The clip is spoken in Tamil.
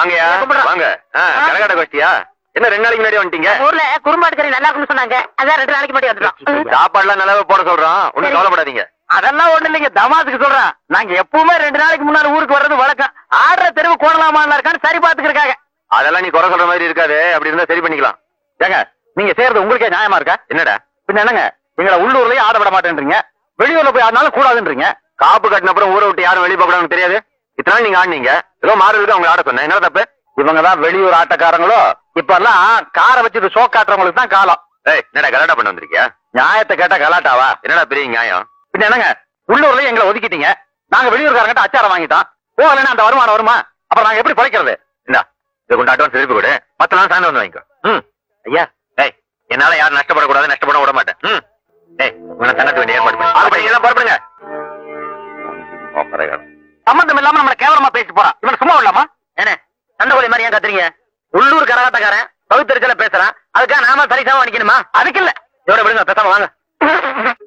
வாங்கயா வாங்க. கரகாட்ட கோஷ்டியா? என்ன 2 நாளைக்கு முன்னாடி வந்துட்டீங்க? ஊர்ல குறும்பாடு கறி நல்லா இருக்குன்னு சொன்னாங்க, அதான் 2 நாளைக்கு முன்னாடி வந்துட்டோம். சாப்பாடுலாம் நல்லாவே போட சொல்றோம், ஒண்ணும் கவலைப்படாதீங்க. அதெல்லாம் ஒண்ணு இல்லைங்க, தமாசுக்கு சொல்றேன். நாங்க எப்பவுமே 2 நாளைக்கு முன்னாடி ஊருக்கு வர்றது வழக்கம். ஆடுற தெருவு கோணலாமான்ல இருக்கான்னு சரி பாத்துக்கிருக்காங்க. அதெல்லாம் நீ குறை சொல்ற மாதிரி இருக்காது, அப்படி இருந்தா சரி பண்ணிக்கலாம். ஏங்க நீங்க செய்யறது உங்களுக்கே நியாயமா இருக்கா? என்னடா பின்ன என்னங்க, எங்களை உள்ளூர்லயே ஆட விட மாட்டேன்றீங்க, வெளியூர்ல போய் ஆடினாலும் கூடாதுன்றீங்க. காப்பு கட்டின அப்புறம் ஊரை விட்டு யாரும் வெளியே போகக்கூடாதுன்னு தெரியாது? இத்தனை நாள் நீங்க ஆடுனீங்க, ஏதோ மாறுவதுக்கு அவங்க ஆட சொன்னேன், என்ன தப்பு? இவங்கதான் வெளியூர் ஆட்டக்காரங்களோ? இப்ப எல்லாம் காரை வச்சுட்டு ஷோ காட்டுறவங்களுக்கு தான் காலம். என்னடா கலாட்டா பண்ண வந்திருக்கியா? நியாயத்தை கேட்டா கலாட்டாவா? என்னடா பெரிய நியாயம்? பின்ன என்னங்க, உள்ளூர்லயே எங்களை ஒதுக்கிட்டீங்க, நாங்க வெளியூர்காரங்கிட்ட அச்சாரம் வாங்கிட்டோம், போகலன்னா அந்த வருமானம் வருமா? அப்புறம் நாங்க எப்படி பழைக்கிறது? இந்தா இதை கொண்டு அட்வான்ஸ் திருப்பி கொடு, மத்த நாள் சாயந்தரம் வந்து வாங்கிக்கோ. ஐயா என்னால யாரும் நஷ்டப்படக்கூடாது, நஷ்டப்பட விட மாட்டேன். உங்களை தங்கத்து வேண்டிய ஏற்பாடு பண்ணி புறப்படுங்க. சம்பந்தம் இல்லாம நம்மள கேவலமா பேசி போறான், இவன் சும்மா விடலாமா? என்ன சண்டகோலி மாதிரி ஏன் கத்துறீங்க? உள்ளூர் கரகாட்டக்காரன் பகுத்தறிச்சல பேசுறான், அதுக்காக நாம சரிசமா நிக்கணுமா? அதுக்கு இல்ல, எவ்வளவு விடுங்க, பேசாம வாங்க.